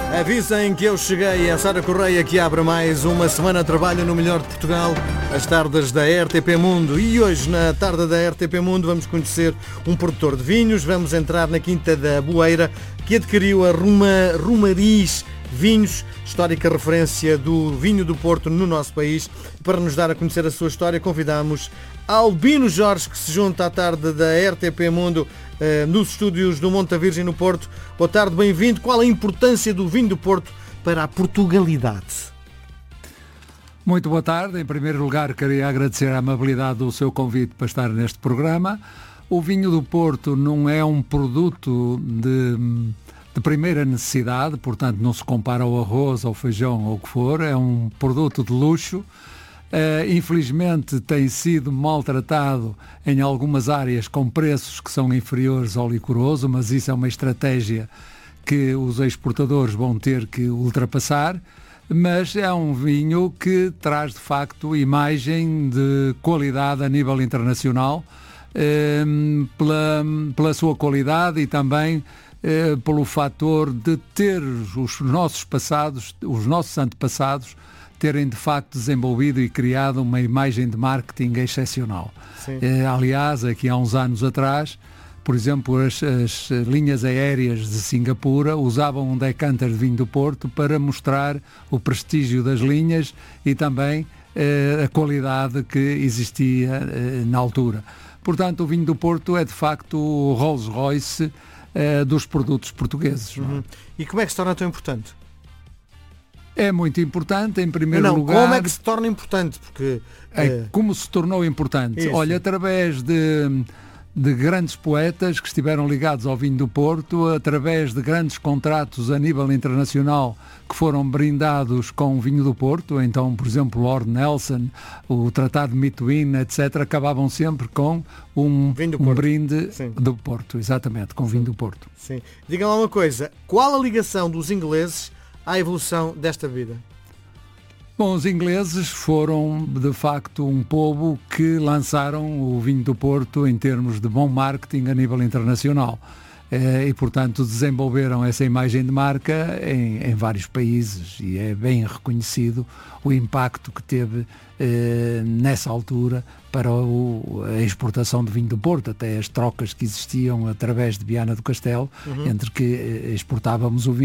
Avisem que eu cheguei, a Sara Correia que abre mais uma semana de trabalho no melhor de Portugal, as tardes da RTP Mundo. E hoje, na tarde da RTP Mundo, vamos conhecer um produtor de vinhos, vamos entrar na Quinta da Boeira, que adquiriu a Romariz Vinhos, histórica referência do vinho do Porto no nosso país. Para nos dar a conhecer a sua história, convidamos Albino Jorge, que se junta à tarde da RTP Mundo nos estúdios do Monte da Virgem, no Porto. Boa tarde, bem-vindo. Qual a importância do vinho do Porto para a Portugalidade? Muito boa tarde. Em primeiro lugar, queria agradecer a amabilidade do seu convite para estar neste programa. O vinho do Porto não é um produto de primeira necessidade, portanto não se compara ao arroz, ao feijão ou o que for, é um produto de luxo. Infelizmente tem sido maltratado em algumas áreas com preços que são inferiores ao licoroso, mas isso é uma estratégia que os exportadores vão ter que ultrapassar. Mas é um vinho que traz de facto imagem de qualidade a nível internacional, pela sua qualidade e também pelo fator de ter os nossos antepassados terem de facto desenvolvido e criado uma imagem de marketing excepcional. Aliás, aqui há uns anos atrás, por exemplo, as linhas aéreas de Singapura usavam um decanter de vinho do Porto para mostrar o prestígio das linhas e também a qualidade que existia na altura. Portanto, o vinho do Porto é de facto o Rolls-Royce dos produtos portugueses. Uhum. E como é que se torna tão importante? É muito importante, em primeiro lugar... Como é que se torna importante? Porque, como se tornou importante? Isso. Olha, através de grandes poetas que estiveram ligados ao vinho do Porto, através de grandes contratos a nível internacional que foram brindados com o vinho do Porto. Então, por exemplo, Lord Nelson, o Tratado de Mituína, etc., acabavam sempre com um brinde do Porto, exatamente, com vinho do Porto. Sim. Digam lá uma coisa, qual a ligação dos ingleses à evolução desta vida? Bom, os ingleses foram, de facto, um povo que lançaram o vinho do Porto em termos de bom marketing a nível internacional. E, portanto, desenvolveram essa imagem de marca em vários países e é bem reconhecido o impacto que teve nessa altura para a exportação de vinho do Porto, até as trocas que existiam através de Viana do Castelo, entre que exportávamos o vinho